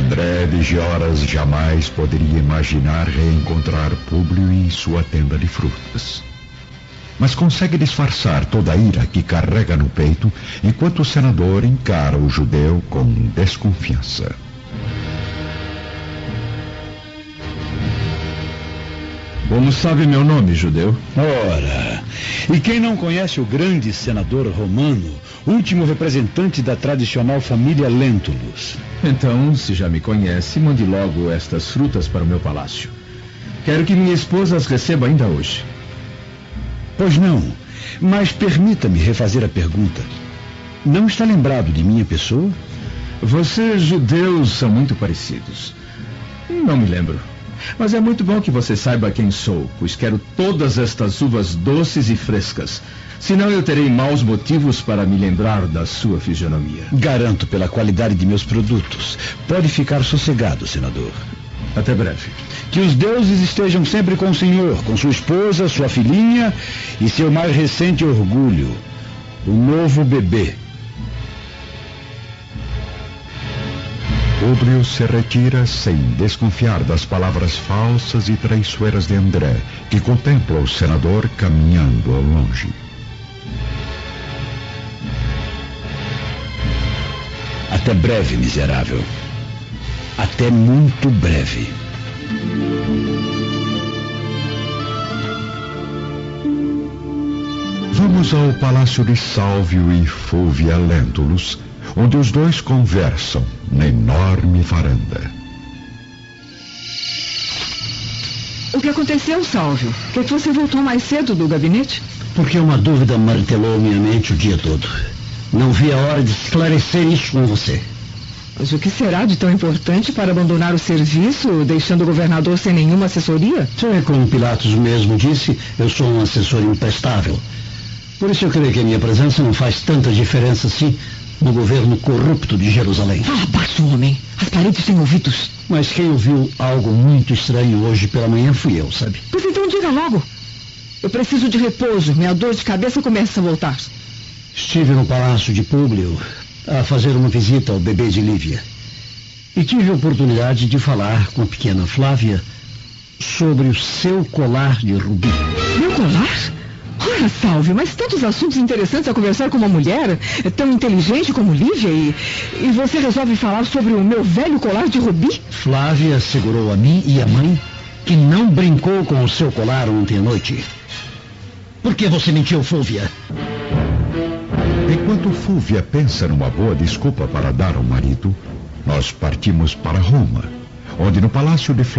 André de Gioras jamais poderia imaginar reencontrar Públio em sua tenda de frutas. Mas consegue disfarçar toda a ira que carrega no peito, enquanto o senador encara o judeu com desconfiança. Como sabe meu nome, judeu? Ora, e quem não conhece o grande senador romano, último representante da tradicional família Lentulus? Então, se já me conhece, mande logo estas frutas para o meu palácio. Quero que minha esposa as receba ainda hoje. Pois não, mas permita-me refazer a pergunta. Não está lembrado de minha pessoa? Vocês, judeus, são muito parecidos. Não me lembro. Mas é muito bom que você saiba quem sou, pois quero todas estas uvas doces e frescas. Senão eu terei maus motivos para me lembrar da sua fisionomia. Garanto pela qualidade de meus produtos. Pode ficar sossegado, senador. Até breve. Que os deuses estejam sempre com o senhor, com sua esposa, sua filhinha e seu mais recente orgulho, o novo bebê. Públio se retira sem desconfiar das palavras falsas e traiçoeiras de André, que contempla o senador caminhando ao longe. Até breve, miserável. Até muito breve. Vamos ao palácio de Sálvio e Fúvia Lentulus, onde os dois conversam na enorme varanda. O que aconteceu, Sálvio? Por que você voltou mais cedo do gabinete? Porque uma dúvida martelou minha mente o dia todo. Não vi a hora de esclarecer isso com você. Mas o que será de tão importante para abandonar o serviço, deixando o governador sem nenhuma assessoria? Como Pilatos mesmo disse, eu sou um assessor imprestável. Por isso eu creio que a minha presença não faz tanta diferença assim no governo corrupto de Jerusalém. Fala baixo, homem. As paredes têm ouvidos. Mas quem ouviu algo muito estranho hoje pela manhã fui eu, sabe? Pois então diga logo. Eu preciso de repouso. Minha dor de cabeça começa a voltar. Estive no palácio de Públio a fazer uma visita ao bebê de Lívia. E tive a oportunidade de falar com a pequena Flávia sobre o seu colar de rubi. Meu colar? Ora, Sálvio, mas tantos assuntos interessantes a conversar com uma mulher tão inteligente como Lívia e você resolve falar sobre o meu velho colar de rubi? Flávia assegurou a mim e a mãe que não brincou com o seu colar ontem à noite. Por que você mentiu, Fúvia? Enquanto Fúvia pensa numa boa desculpa para dar ao marido, nós partimos para Roma, onde no palácio de